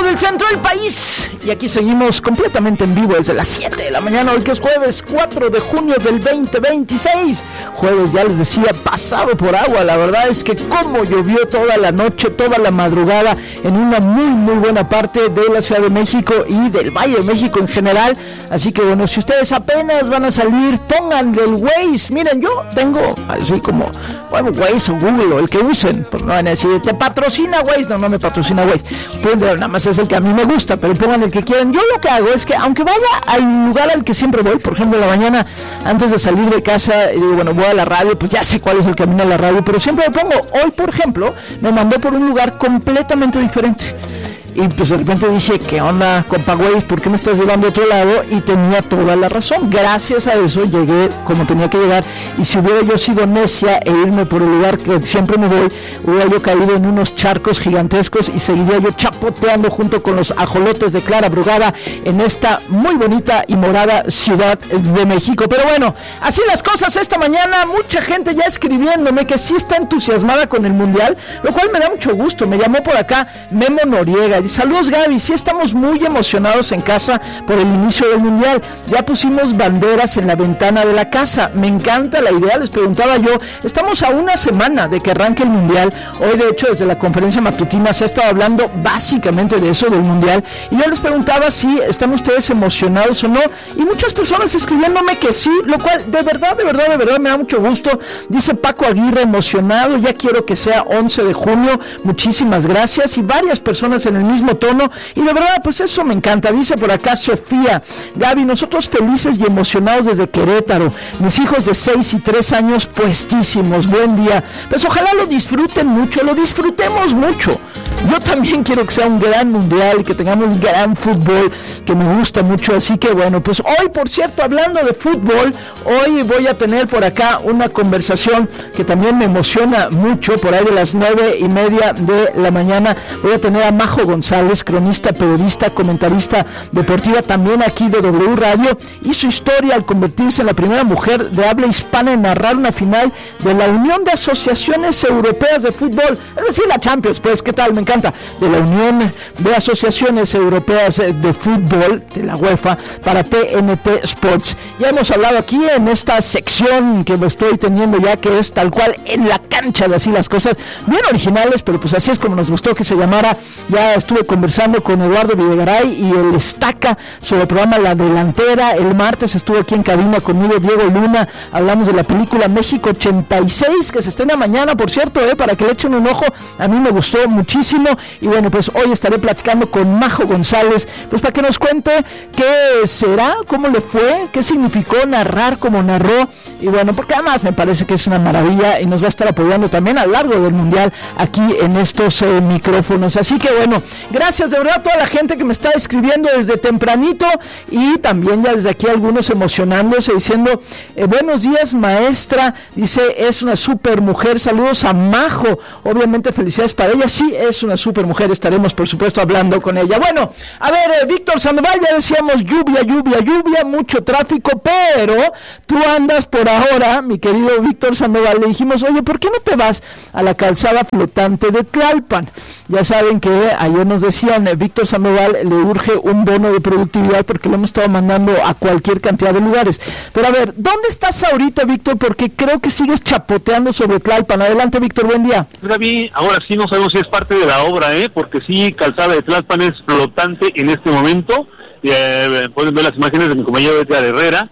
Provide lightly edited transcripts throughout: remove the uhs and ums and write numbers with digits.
del centro del país. Y aquí seguimos completamente en vivo desde las 7 de la mañana, hoy que es jueves 4 de junio del 2026. Jueves, ya les decía, pasado por agua. La verdad es que como llovió toda la noche, toda la madrugada, en una muy buena parte de la Ciudad de México y del Valle de México en general. Así que bueno, si ustedes apenas van a salir, pónganle el Waze. Miren, yo tengo así como, bueno, Waze o Google o el que usen, pues no van a decir, te patrocina Waze. No me patrocina Waze. Pues nada más es el que a mí me gusta, pero pongan el que quieran. Yo lo que hago es que, aunque vaya al lugar al que siempre voy, por ejemplo, en la mañana, antes de salir de casa, y digo, bueno, voy a la radio, pues ya sé cuál es el camino a la radio, pero siempre me pongo, hoy, por ejemplo, me mandó por un lugar completamente diferente. Y pues de repente dije, ¿qué onda, compa Waze? ¿Por qué me estás llevando a otro lado? Y tenía toda la razón. Gracias a eso llegué como tenía que llegar. Y si hubiera yo sido necia e irme por el lugar que siempre me voy, hubiera yo caído en unos charcos gigantescos y seguiría yo chapoteando junto con los ajolotes de Clara Brugada en esta muy bonita y morada Ciudad de México. Pero bueno, así las cosas esta mañana. Mucha gente ya escribiéndome que sí está entusiasmada con el Mundial, lo cual me da mucho gusto. Me llamó por acá Memo Noriega. Saludos, Gaby, sí estamos muy emocionados en casa por el inicio del Mundial. Ya pusimos banderas en la ventana de la casa. Me encanta la idea, les preguntaba yo. Estamos a una semana de que arranque el Mundial. Hoy, de hecho, desde la conferencia matutina se ha estado hablando básicamente de eso, del Mundial. Y yo les preguntaba si están ustedes emocionados o no. Y muchas personas escribiéndome que sí, lo cual de verdad me da mucho gusto. Dice Paco Aguirre, emocionado, ya quiero que sea 11 de junio. Muchísimas gracias. Y varias personas en el mismo tono, y de verdad pues eso me encanta. Dice por acá Sofía, Gaby, nosotros felices y emocionados desde Querétaro, mis hijos de 6 y 3 años puestísimos, buen día, pues ojalá lo disfruten mucho, lo disfrutemos mucho. Yo también quiero que sea un gran mundial y que tengamos gran fútbol, que me gusta mucho. Así que bueno, pues hoy, por cierto, hablando de fútbol, hoy voy a tener por acá una conversación que también me emociona mucho. Por ahí de las 9:30 de la mañana voy a tener a Majo González, cronista, periodista, comentarista deportiva, también aquí de W Radio, y su historia al convertirse en la primera mujer de habla hispana en narrar una final de la Unión de Asociaciones Europeas de Fútbol, es decir, la Champions. Pues, ¿qué tal? Me encanta. De la Unión de Asociaciones Europeas de Fútbol, de la UEFA, para TNT Sports. Ya hemos hablado aquí en esta sección que lo estoy teniendo ya, que es tal cual en la cancha de así las cosas, bien originales, pero pues así es como nos gustó que se llamara. Ya estuve conversando con Eduardo Videgaray y el Estaca sobre el programa La Delantera. El martes estuvo aquí en cabina conmigo Diego Luna. Hablamos de la película México 86, que se estrena mañana, por cierto, para que le echen un ojo. A mí me gustó muchísimo. Y bueno, pues hoy estaré platicando con Majo González, pues para que nos cuente qué será, cómo le fue, qué significó narrar como narró. Y bueno, porque además me parece que es una maravilla y nos va a estar apoyando también a lo largo del Mundial aquí en estos micrófonos. Así que bueno, gracias de verdad a toda la gente que me está escribiendo desde tempranito, y también ya desde aquí algunos emocionándose diciendo buenos días, maestra. Dice, es una super mujer. Saludos a Majo, obviamente felicidades para ella. Sí, es una super mujer, estaremos por supuesto hablando con ella. Bueno, a ver, Víctor Sandoval, ya decíamos lluvia, mucho tráfico, pero tú andas por ahora, mi querido Víctor Sandoval. Le dijimos, oye, ¿por qué no te vas a la calzada flotante de Tlalpan? Ya saben que ayer nos decían, Víctor Sandoval le urge un bono de productividad porque lo hemos estado mandando a cualquier cantidad de lugares. Pero a ver, ¿dónde estás ahorita, Víctor? Porque creo que sigues chapoteando sobre Tlalpan. Adelante, Víctor, buen día. Gaby, ahora sí no sabemos si es parte de la obra, porque sí, calzada de Tlalpan es flotante en este momento. Pueden ver las imágenes de mi compañero Edgar Herrera.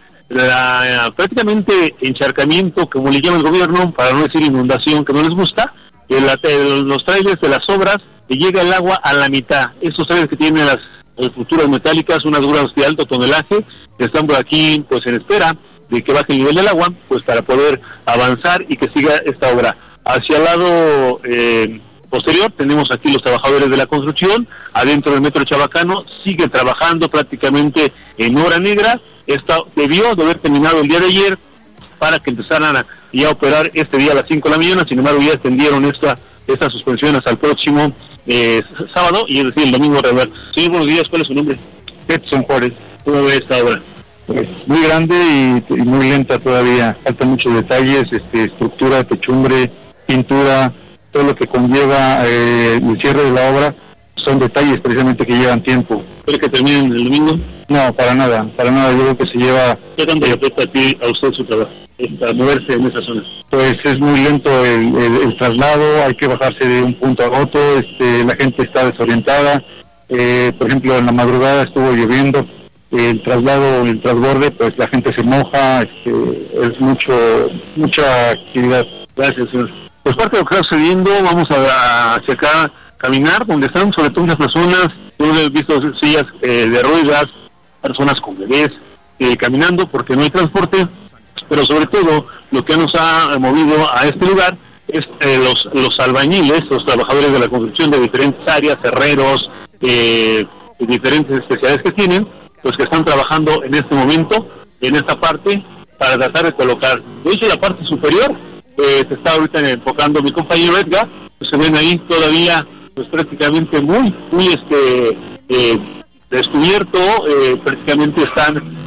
Prácticamente encharcamiento, como le llama el gobierno, para no decir inundación, que no les gusta. Los trailers de las obras, que llega el agua a la mitad. Estos trailers que tienen las estructuras metálicas, unas duras de alto tonelaje, que están por aquí pues en espera de que baje el nivel del agua, pues para poder avanzar y que siga esta obra. Hacia el lado posterior tenemos aquí los trabajadores de la construcción, adentro del metro Chabacano, siguen trabajando prácticamente en hora negra. Esta debió de haber terminado el día de ayer para que empezaran a operar este día a las 5 de la mañana, sin embargo ya extendieron esta suspensión hasta el próximo sábado, y es decir, el domingo regular. Sí, buenos días, ¿cuál es su nombre? Edson Juárez. ¿Cómo ve esta obra? Pues muy grande y muy lenta todavía, faltan muchos detalles, estructura, techumbre, pintura, todo lo que conlleva el cierre de la obra. son detalles precisamente que llevan tiempo. ¿Cree que terminen el domingo? No, para nada, yo creo que se lleva... ¿Qué tanto le afecta a usted su trabajo, para moverse en esa zona? Pues es muy lento el traslado, hay que bajarse de un punto a otro, la gente está desorientada, por ejemplo en la madrugada estuvo lloviendo, el transborde, pues la gente se moja, es mucha actividad. Gracias, señor. Pues parte de lo que está sucediendo, vamos hacia acá, caminar, donde están sobre todo muchas personas, yo he visto sillas de ruedas, personas con bebés, caminando porque no hay transporte, pero sobre todo lo que nos ha movido a este lugar es los albañiles, los trabajadores de la construcción de diferentes áreas, herreros, diferentes especialidades que tienen, los que están trabajando en este momento, en esta parte, para tratar de colocar. De hecho, la parte superior, se está ahorita enfocando mi compañero Edgar, pues se ven ahí todavía, pues prácticamente muy descubierto, prácticamente están,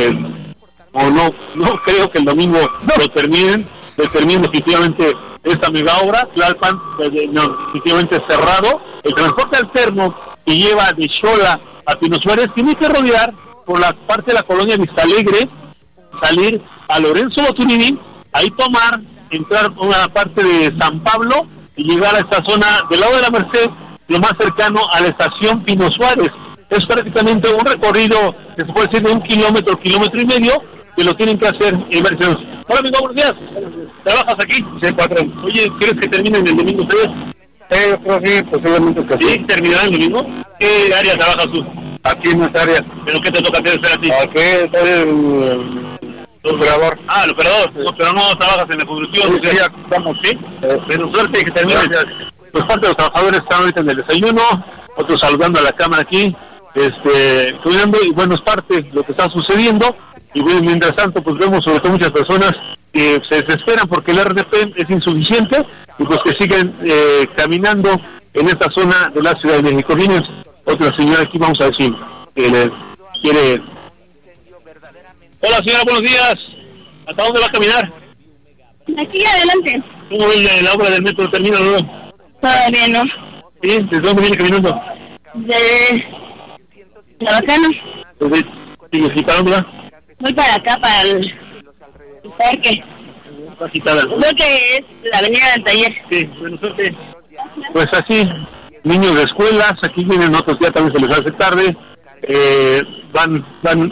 o no creo que el domingo lo terminen definitivamente esta mega obra. Tlalpan, definitivamente cerrado. El transporte alterno que lleva de Xola a Pino Suárez tiene que rodear por la parte de la colonia Vista Alegre, salir a Lorenzo Boturini, ahí entrar a una parte de San Pablo y llegar a esta zona del lado de la Merced, lo más cercano a la estación Pino Suárez. Es prácticamente un recorrido que se puede decir de 1 kilómetro y medio, que lo tienen que hacer en varios. Hola amigo, buenos días. ¿Trabajas aquí? Sí, patrón. Oye, ¿quieres que terminen el domingo ustedes? Yo creo que sí, posiblemente que sí. ¿Terminarán el domingo? ¿Qué área trabajas tú? Aquí en nuestra área. ¿Pero qué te toca hacer a ti? Aquí soy el operador. El operador. No, pero no trabajas en la construcción. Sí, ya estamos, ¿sí? Pero suerte que terminen. Pues parte de los trabajadores están ahorita en el desayuno, otros saludando a la cámara aquí, cuidando, y bueno, es parte de lo que está sucediendo. Y bueno, mientras tanto, pues vemos sobre todo muchas personas que se desesperan porque el RDP es insuficiente y pues que siguen caminando en esta zona de la Ciudad de México. Viene otra señora aquí, vamos a decir, que le quiere... Hola señora, buenos días. ¿Hasta dónde va a caminar? Aquí adelante. ¿Cómo ve la obra del metro? ¿Termina o no? Todavía no. ¿Sí? ¿Desde dónde viene caminando? De Chabacano. ¿Y para dónde va? Voy para acá, para el parque. Está agitada. Creo que es la avenida del taller. Sí, bueno, suerte. Pues así, niños de escuelas, aquí vienen otros, ya también se les hace tarde, van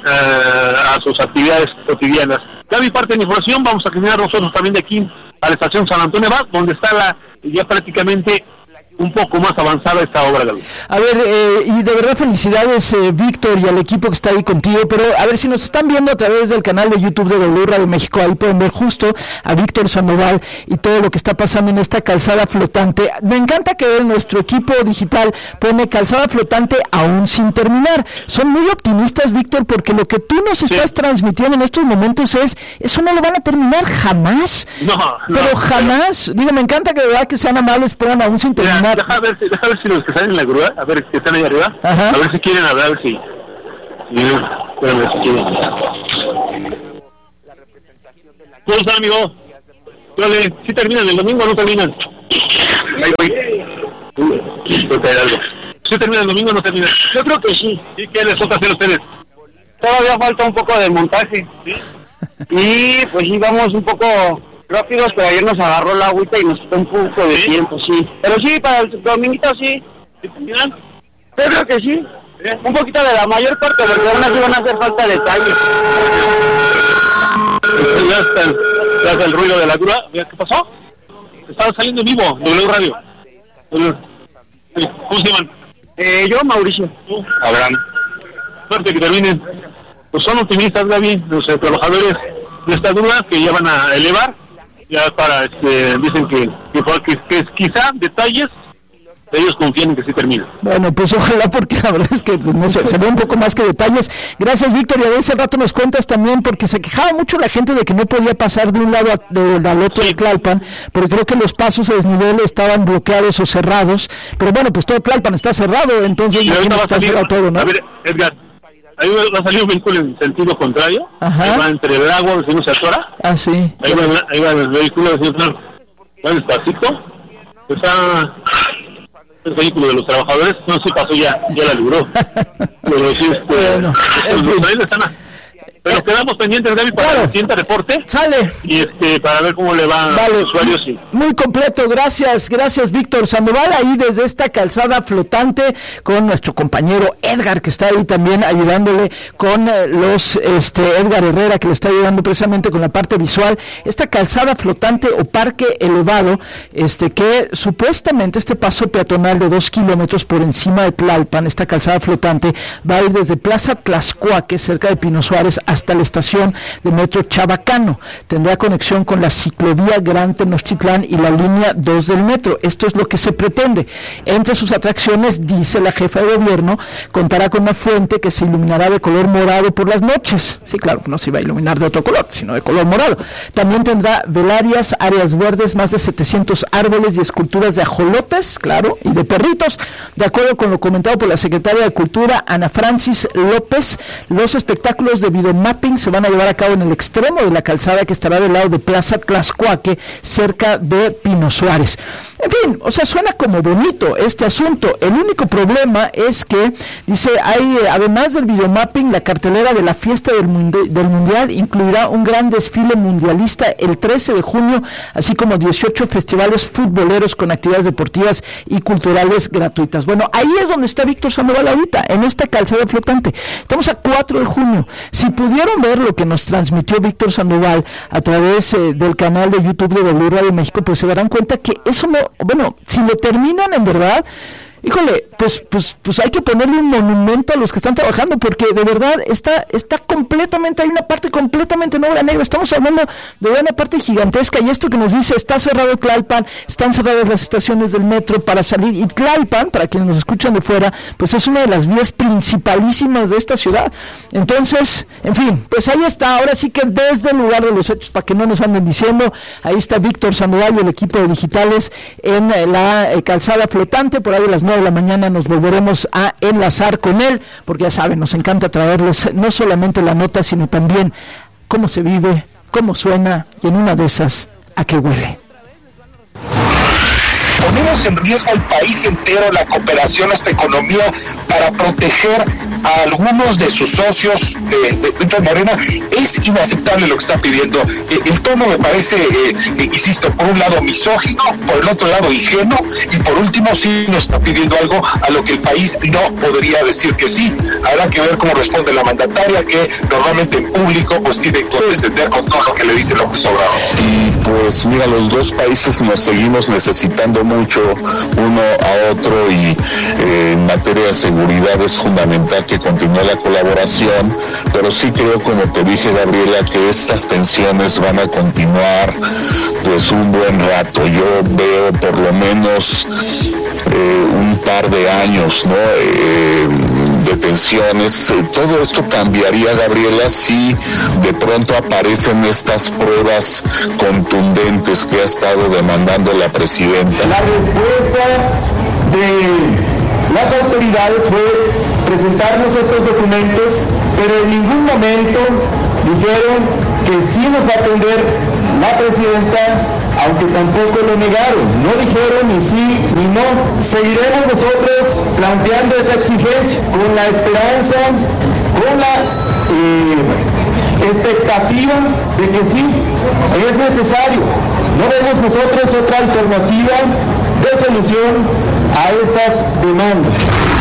a sus actividades cotidianas. Ya vi parte de la información, vamos a caminar nosotros también de aquí a la estación San Antonio Abad, donde está ya prácticamente un poco más avanzada esta obra, Gaby. A ver, y de verdad felicidades, Víctor, y al equipo que está ahí contigo, pero a ver, si nos están viendo a través del canal de YouTube de W Radio México, ahí pueden ver justo a Víctor Sandoval y todo lo que está pasando en esta calzada flotante. Me encanta que nuestro equipo digital pone calzada flotante aún sin terminar. Son muy optimistas, Víctor, porque lo que tú nos estás transmitiendo en estos momentos eso no lo van a terminar jamás. Pero jamás. Digo, me encanta que de verdad que sean amables, pongan aún sin terminar. Deja ver si los que están en la grúa, a ver que están ahí arriba, ajá, a ver si quieren hablar, a ver si quieren. ¿Cómo están, amigo? ¿Sí terminan el domingo o no terminan? Ahí voy. ¿Sí terminan el domingo o no terminan? Yo creo que sí. ¿Y qué les toca hacer a ustedes? Todavía falta un poco de montaje. ¿Sí? Y pues sí, vamos un poco rápidos, pero ayer nos agarró la agüita y nos quitó un poco de tiempo, sí. Pero sí, para el dominguito sí. ¿Sí terminan? Yo creo que sí. Un poquito de la mayor parte, porque aún así van a hacer falta detalles. Ya está el ruido de la grúa. ¿Qué pasó? Estaba saliendo en vivo, W Radio. ¿Cómo se llaman? Yo, Mauricio. Abraham. Suerte que terminen. Pues son optimistas, Gaby, los trabajadores de esta grúa que ya van a elevar. Ya para, dicen que quizá detalles, ellos confían en que sí termina. Bueno, pues ojalá, porque la verdad es que no sé, se ve un poco más que detalles. Gracias, Víctor, y a ver, ese rato nos cuentas también, porque se quejaba mucho la gente de que no podía pasar de un lado al otro de Tlalpan, porque creo que los pasos a desnivel estaban bloqueados o cerrados, pero bueno, pues todo Tlalpan está cerrado, entonces no está cerrado todo, ¿no? A ver, Edgar, ahí va a salir un vehículo en sentido contrario. Ajá. Ahí va entre el agua, si no se atora. Ah, sí. Ahí va el vehículo, va despacito. Está el vehículo de los trabajadores, no se pasó, ya la libró. Pero sí, bueno, los trenes están pero quedamos pendientes, Gaby, para el siguiente reporte. Sale. Y para ver cómo le va a los usuarios. Sí. Muy completo, gracias Víctor Sandoval, ahí desde esta calzada flotante con nuestro compañero Edgar, que está ahí también ayudándole con Edgar Herrera, que le está ayudando precisamente con la parte visual. Esta calzada flotante o parque elevado, que supuestamente este paso peatonal de 2 kilómetros por encima de Tlalpan, esta calzada flotante, va a ir desde Plaza Tlaxcuaque, cerca de Pino Suárez, hasta la estación de metro Chabacano. Tendrá conexión con la ciclovía Gran Tenochtitlán y la línea 2 del metro. Esto es lo que se pretende. Entre sus atracciones, dice la jefa de gobierno, contará con una fuente que se iluminará de color morado por las noches. Sí, claro, no se iba a iluminar de otro color, sino de color morado. También tendrá velarias, áreas verdes, más de 700 árboles y esculturas de ajolotes, claro, y de perritos. De acuerdo con lo comentado por la secretaria de Cultura, Ana Francis López, los espectáculos de videomapping se van a llevar a cabo en el extremo de la calzada, que estará del lado de Plaza Tlaxcuaque, cerca de Pino Suárez. En fin, o sea, suena como bonito este asunto. El único problema es que, dice, hay, además del videomapping, la cartelera de la fiesta del Mundial incluirá un gran desfile mundialista el 13 de junio, así como 18 festivales futboleros con actividades deportivas y culturales gratuitas. Bueno, ahí es donde está Víctor Sandoval ahorita, en esta calzada flotante. Estamos a 4 de junio. Si pudieron ver lo que nos transmitió Víctor Sandoval a través del canal de YouTube de W Radio México, pues se darán cuenta que eso no, bueno, si lo terminan en verdad, híjole, pues hay que ponerle un monumento a los que están trabajando, porque de verdad está completamente, hay una parte completamente en obra negra. Estamos hablando de una parte gigantesca, y esto que nos dice, está cerrado Tlalpan, están cerradas las estaciones del metro para salir, y Tlalpan, para quienes nos escuchan de fuera, pues es una de las vías principalísimas de esta ciudad. Entonces, en fin, pues ahí está, ahora sí que desde el lugar de los hechos, para que no nos anden diciendo, ahí está Víctor Sandoval y el equipo de digitales en la calzada flotante. Por ahí a las 9 de la mañana nos volveremos a enlazar con él, porque ya saben, nos encanta traerles no solamente la nota, sino también cómo se vive, cómo suena, y en una de esas, a qué huele. Ponemos en riesgo al país entero, la cooperación, esta economía, para proteger a algunos de sus socios dentro de Morena. Es inaceptable lo que está pidiendo. El tono me parece, insisto, por un lado misógino, por el otro lado ingenuo, y por último sí nos está pidiendo algo a lo que el país no podría decir que sí. Habrá que ver cómo responde la mandataria, que normalmente en público pues tiene que condescender con todo lo que le dice López Obrador. Y pues mira, los dos países nos seguimos necesitando mucho uno a otro, y en materia de seguridad es fundamental que continúe la colaboración, pero sí creo, como te dije, Gabriela, que estas tensiones van a continuar pues un buen rato. Yo veo por lo menos un par de años, ¿no? De tensiones. Todo esto cambiaría, Gabriela, si de pronto aparecen estas pruebas contundentes que ha estado demandando la presidenta. La respuesta de las autoridades fue presentarnos estos documentos, pero en ningún momento dijeron que sí nos va a atender la presidenta, aunque tampoco lo negaron. No dijeron ni sí ni no. Seguiremos nosotros planteando esa exigencia con la esperanza, con la expectativa de que sí, es necesario. No vemos nosotros otra alternativa de solución a estas demandas.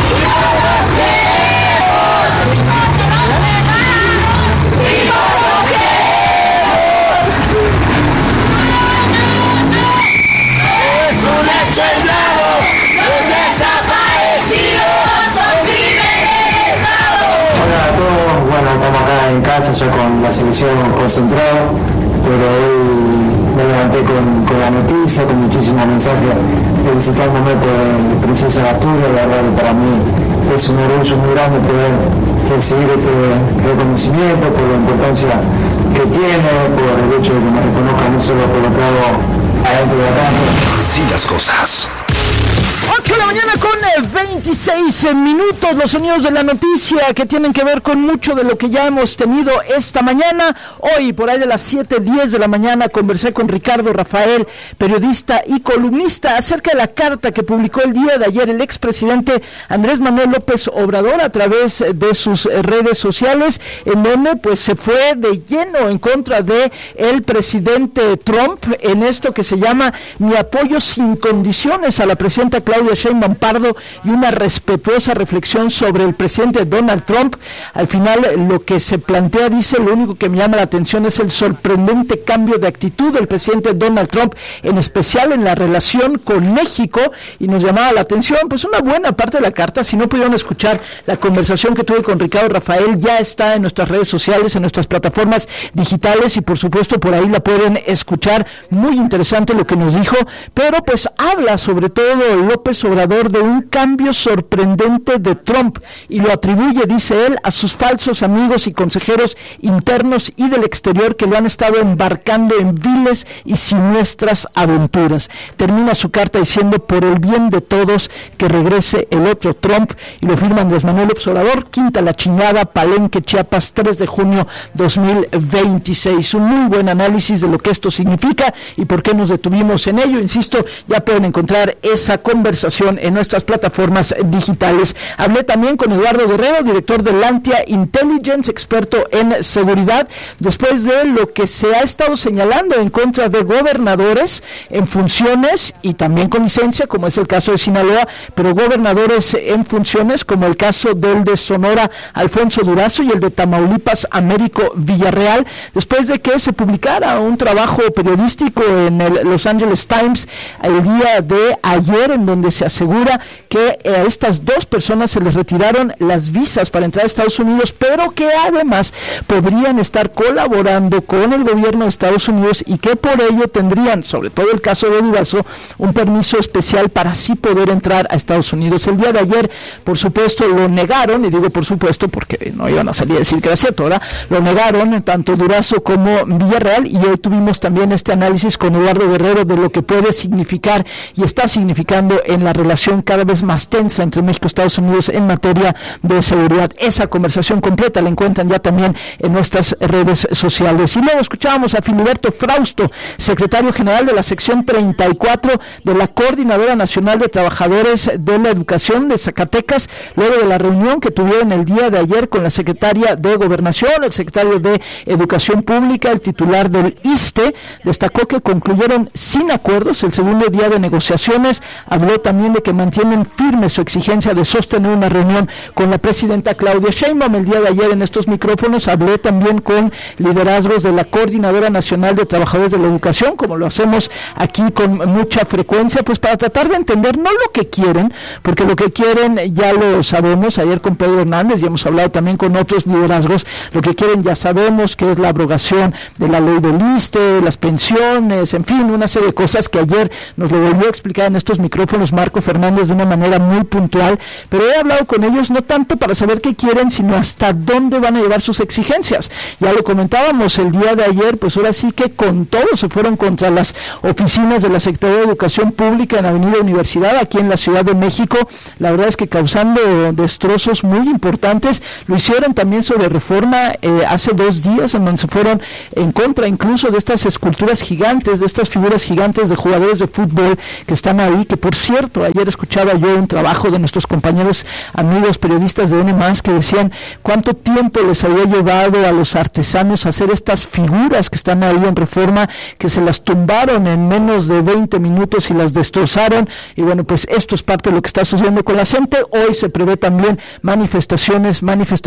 Hola a todos, bueno, estamos acá en casa ya con la selección concentrada, pero hoy me levanté con la noticia, con muchísimos mensajes felicitándome por Princesa de Asturias. La verdad que para mí es un orgullo muy grande poder recibir este reconocimiento, por la importancia que tiene, por el hecho de que me reconozca no solo por lo que hago adentro de la cancha. Así las cosas. 8 de la mañana con 26 minutos, los sonidos de la noticia que tienen que ver con mucho de lo que ya hemos tenido esta mañana. Hoy, por ahí de las 7:10 de la mañana, conversé con Ricardo Rafael, periodista y columnista, acerca de la carta que publicó el día de ayer el expresidente Andrés Manuel López Obrador a través de sus redes sociales, en donde pues se fue de lleno en contra de el presidente Trump en esto que se llama mi apoyo sin condiciones a la presidenta Claudia Sheinbaum Pardo y una respetuosa reflexión sobre el presidente Donald Trump. Al final lo que se plantea, dice, lo único que me llama la atención es el sorprendente cambio de actitud del presidente Donald Trump, en especial en la relación con México, y nos llamaba la atención pues una buena parte de la carta. Si no pudieron escuchar la conversación que tuve con Ricardo Rafael, ya está en nuestras redes sociales, en nuestras plataformas digitales, y por supuesto por ahí la pueden escuchar. Muy interesante lo que nos dijo, pero pues habla sobre todo López Obrador de un cambio sorprendente de Trump, y lo atribuye, dice él, a sus falsos amigos y consejeros internos y del exterior que lo han estado embarcando en viles y siniestras aventuras. Termina su carta diciendo: por el bien de todos, que regrese el otro Trump, y lo firma Andrés Manuel López Obrador, Quinta La Chingada, Palenque, Chiapas, 3 de junio 2026. Un muy buen análisis de lo que esto significa y por qué nos detuvimos en ello. Insisto, ya pueden encontrar esa conversación en nuestras plataformas digitales. Hablé también con Eduardo Guerrero, director de Lantia Intelligence, experto en seguridad, después de lo que se ha estado señalando en contra de gobernadores en funciones y también con licencia, como es el caso de Sinaloa, pero gobernadores en funciones, como el caso del de Sonora, Alfonso Durazo, y el de Tamaulipas, Américo Villarreal, después de que se publicara un trabajo periodístico en el Los Angeles Times el día de ayer, en donde se asegura que a estas dos personas se les retiraron las visas para entrar a Estados Unidos, pero que además podrían estar colaborando con el gobierno de Estados Unidos y que por ello tendrían, sobre todo el caso de Durazo, un permiso especial para así poder entrar a Estados Unidos. El día de ayer, por supuesto, lo negaron, y digo por supuesto porque no iban a salir a decir que era cierto, ¿verdad? Lo negaron tanto Durazo como Villarreal, y hoy tuvimos también este análisis con Eduardo Guerrero de lo que puede significar y está significando en la relación cada vez más tensa entre México y Estados Unidos en materia de seguridad. Esa conversación completa la encuentran ya también en nuestras redes sociales. Y luego escuchábamos a Filiberto Frausto, secretario general de la sección 34 de la Coordinadora Nacional de Trabajadores de la Educación de Zacatecas, luego de la reunión que tuvieron el día de ayer con la secretaria de Gobernación, el secretario de Educación Pública, el titular del ISSSTE. Destacó que concluyeron sin acuerdos el segundo día de negociaciones. Habló también de que mantienen firme su exigencia de sostener una reunión con la presidenta Claudia Sheinbaum. El día de ayer en estos micrófonos hablé también con liderazgos de la Coordinadora Nacional de Trabajadores de la Educación, como lo hacemos aquí con mucha frecuencia, pues para tratar de entender no lo que quieren, porque lo que quieren ya lo sabemos. Ayer con Pedro Hernández, y hemos hablado también con otros liderazgos, lo que quieren ya sabemos, que es la abrogación de la ley del ISSSTE, las pensiones, en fin, una serie de cosas que ayer nos lo volvió a explicar en estos micrófonos Marco Fernández de una manera muy puntual. Pero he hablado con ellos no tanto para saber qué quieren, sino hasta dónde van a llevar sus exigencias. Ya lo comentábamos el día de ayer, pues ahora sí que con todo se fueron contra las oficinas de la Secretaría de Educación Pública en Avenida Universidad, aquí en la Ciudad de México. La verdad es que causando destrozos muy importantes. Lo hicieron también sobre Reforma hace 2 días, en donde se fueron en contra incluso de estas esculturas gigantes, de estas figuras gigantes de jugadores de fútbol que están ahí, que por cierto, ayer escuchaba yo un trabajo de nuestros compañeros amigos periodistas de N+, que decían cuánto tiempo les había llevado a los artesanos a hacer estas figuras que están ahí en Reforma, que se las tumbaron en menos de 20 minutos y las destrozaron. Y bueno, pues esto es parte de lo que está sucediendo con la gente. Hoy se prevé también manifestaciones,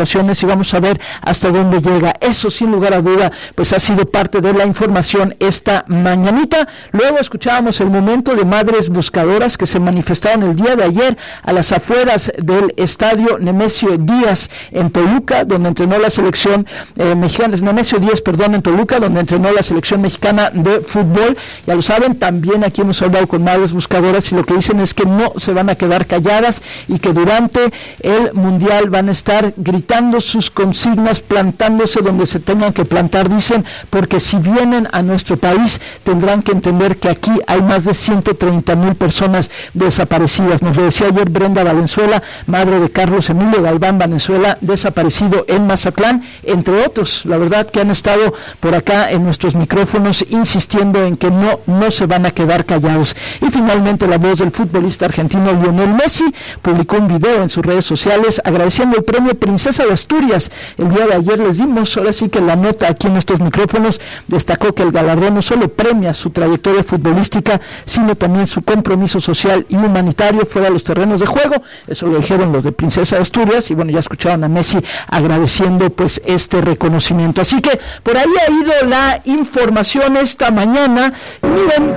y vamos a ver hasta dónde llega. Eso, sin lugar a duda, pues ha sido parte de la información esta mañanita. Luego escuchábamos el momento de madres buscadoras que se manifestaron el día de ayer a las afueras del estadio Nemesio Díaz en Toluca, donde entrenó la selección mexicana, Nemesio Díaz, perdón, en Toluca, donde entrenó la selección mexicana de fútbol. Ya lo saben, también aquí hemos hablado con madres buscadoras, y lo que dicen es que no se van a quedar calladas y que durante el Mundial van a estar gritando sus consignas, plantándose donde se tengan que plantar, dicen, porque si vienen a nuestro país tendrán que entender que aquí hay más de 130,000 personas desaparecidas desaparecidas. Nos lo decía ayer Brenda Valenzuela, madre de Carlos Emilio Galván Valenzuela, desaparecido en Mazatlán, entre otros, la verdad, que han estado por acá en nuestros micrófonos insistiendo en que no se van a quedar callados. Y finalmente la voz del futbolista argentino Lionel Messi publicó un video en sus redes sociales agradeciendo el premio Princesa de Asturias. El día de ayer les dimos, ahora sí que la nota aquí en estos micrófonos, destacó que el galardón no solo premia su trayectoria futbolística, sino también su compromiso social y humanitario fuera de los terrenos de juego. Eso lo dijeron los de Princesa de Asturias, y bueno, ya escucharon a Messi agradeciendo pues este reconocimiento. Así que por ahí ha ido la información esta mañana. Miren,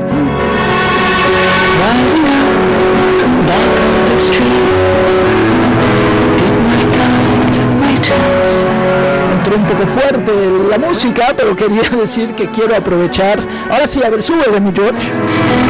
entró un poco fuerte la música, pero quería decir que quiero aprovechar. Ahora sí, a ver, sube de mi George.